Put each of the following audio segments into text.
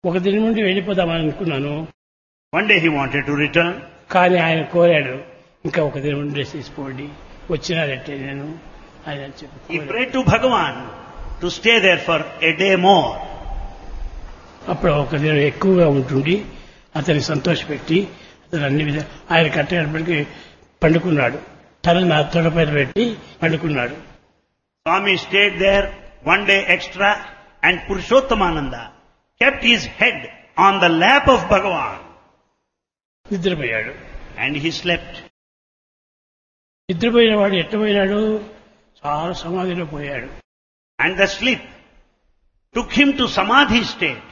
ఒక దినం నుండి వెళ్ళిపోదామని అనుకున్నాను. One day he wanted to return, కానీ ఆయన కోరాడు, ఇంకా ఒక దినం నుండి తీసుకోండి, వచ్చినారంటే నేను ఆయన he చెప్పి prayed to Bhagavan to stay there for a day more. అప్పుడు ఒక దినం ఎక్కువగా ఉంటుండి అతన్ని సంతోషపెట్టి అతను అన్ని విధాలు ఆయన కట్టేటప్పటికి పండుకున్నాడు. తల నా తొడపైన పెట్టి పండుకున్నాడు. Swami stayed there one day extra and Purushottamananda kept his head on the lap of Bhagavan నిద్రపోయాడు. and he slept. నిద్రపోయిన వాడు ఎట్టపోయినాడు, చాలా సమాధిలో పోయాడు. And the sleep took him to Samadhi state.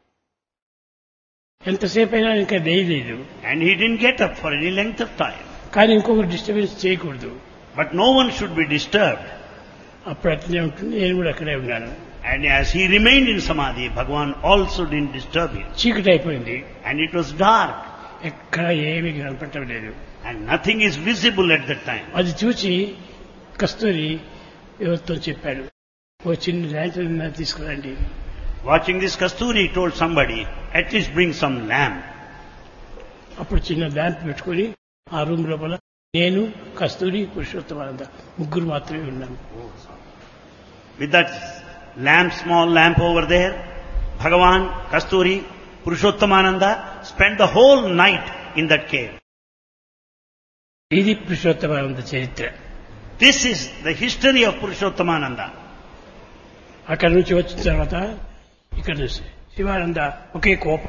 ఎంతసేపు అయినా ఇంకా వేయలేదు. And he didn't get up for any length of time. కానీ ఇంకొక డిస్టర్బెన్స్ చేయకూడదు. But no one should be disturbed. అప్పుడు అట్లనే ఉంటుంది. నేను కూడా అక్కడే ఉన్నాను. And as he remained in Samadhi, Bhagavan also didn't disturb him. చీకటి అయిపోయింది. And it was dark. ఎక్కడ ఏమీ కనపడటం లేదు. And nothing is visible at that time. అది చూసి కస్తూరి ఎవరితో చెప్పాడు, ఓ చిన్న ల్యాంటర్న్ తీసుకురండి. Watching this, Kasturi told somebody, at least bring some lamp. అప్పుడు చిన్న ల్యాంప్ పెట్టుకుని ఆ రూమ్ లోపల నేను, కస్తూరి, పురుషోత్తమానంద ముగ్గురు మాత్రమే ఉన్నాము. With that lamp, small lamp over there, Bhagavan, Kasturi, Purushottamananda spent the whole night in that cave. ఇది పురుషోత్తమానంద చరిత్ర. This is the history of Purushottamananda. అక్కడి నుంచి వచ్చిన తర్వాత ఇక్కడ శివానంద ఒకే కోపం.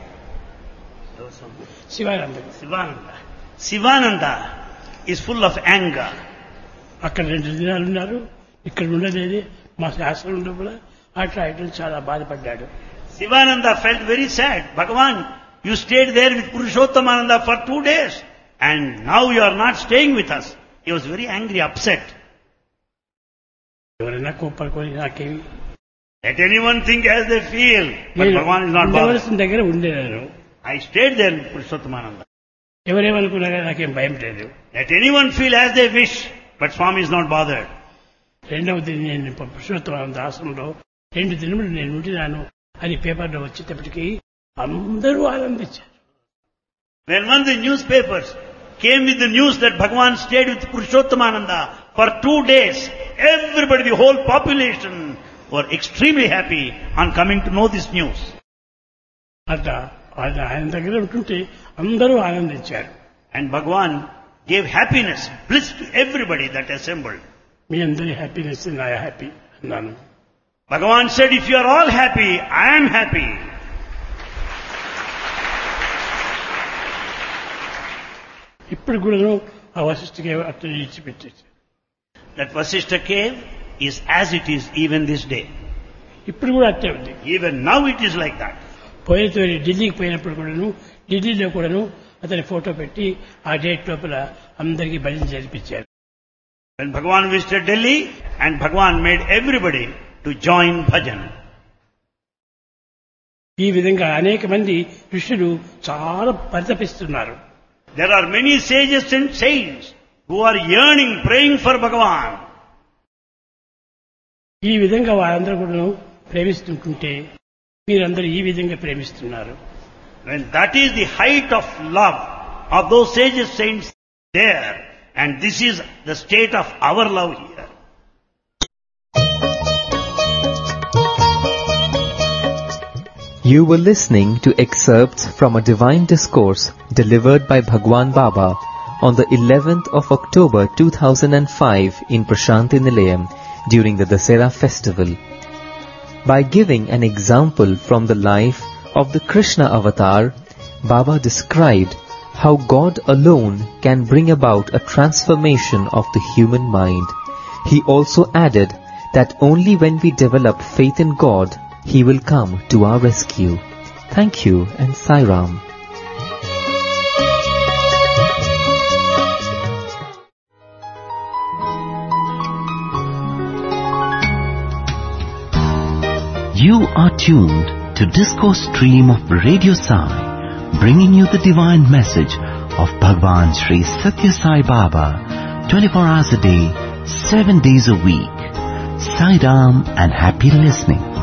Sivananda Sivananda is full of anger. అక్కడ 2 దినాలు ఉన్నారు, ఇక్కడ ఉండలేదు. మా శాస్త్రం లోపల అట్లా ఇట్లా చాలా బాధపడ్డాడు. Sivananda felt very sad. Bhagavan, you stayed there with Purushottamananda for 2 days and now you are not staying with us. He was very angry, upset. ఎవరైనా కోపడుకొని నాకేమి, Let anyone think as they feel, but నేను Bhagavan is not bothered. ఉండవలసిన దగ్గర ఉండేదాను. I stayed there with Purushottamananda. ఎవరేమనుకున్నా కానీ నాకేం భయం లేదు. Let anyone feel as they wish, but Swami is not bothered. రెండవది, నేను పురుషోత్తమానంద ఆశ్రమంలో 2 దినములు నేను ఉండినాను అని పేపర్లో వచ్చేటప్పటికి అందరూ ఆనందించారు. When one of the newspapers came with the news that Bhagavan stayed with Purushottamananda for 2 days, everybody, the whole population were extremely happy on coming to know this news. అట్లా ఆయన దగ్గర ఉంటుంటే అందరూ ఆనందించారు. And Bhagavan gave happiness, bliss to everybody that assembled. మీ అందరి happiness నా happy అన్నాను. Bhagavan said, if you are all happy, I am happy. ఇప్పుడు కూడా ఆ వశిష్ఠకి అట్లా ఇచ్చిపెట్టేసి That Vasishtha cave is as it is even this day. ఇప్పుడు కూడా అట్టే ఉంది. Even now it is like that. పోయినతో ఢిల్లీకి పోయినప్పుడు కూడాను, ఢిల్లీలో కూడాను అతని ఫోటో పెట్టి ఆ డేట్ లోపల అందరికీ భజన జరిపించారు. When Bhagavan visited Delhi, and Bhagavan made everybody to join bhajan. ఈ విధంగా అనేక మంది ఋషులు చాలా పరితపిస్తున్నారు. There are many sages and saints who are yearning, praying for Bhagavan. ఈ విధంగా వారందరూ కూడా ప్రేమిస్తుంటుంటే మీరందరూ ఈ విధంగా ప్రేమిస్తున్నారు. When that is the height of love of those sages, saints there, and this is the state of our love here. You were listening to excerpts from a divine discourse delivered by Bhagwan Baba on the 11th of October 2005 in Prashanthi Nilayam during the Dasera festival. By giving an example from the life of the Krishna avatar, Baba described how God alone can bring about a transformation of the human mind. He also added that only when we develop faith in God, He will come to our rescue. Thank you and Sai Ram. You are tuned to Discourse Stream of Radio Sai, bringing you the divine message of Bhagwan Sri Satya Sai Baba, 24 hours a day, 7 days a week. Sai Ram and happy listening.